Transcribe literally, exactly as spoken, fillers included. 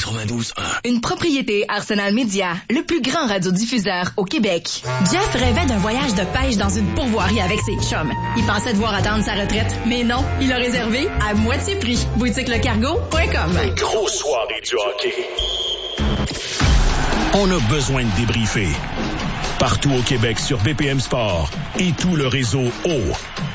quatre-vingt-douze un. Une propriété Arsenal Média, le plus grand radiodiffuseur au Québec. Jeff rêvait d'un voyage de pêche dans une pourvoirie avec ses chums. Il pensait devoir attendre sa retraite, mais non, il a réservé à moitié prix. boutique le cargo point com. Une grosse soirée du hockey. On a besoin de débriefer. Partout au Québec sur B P M Sport et tout le réseau O.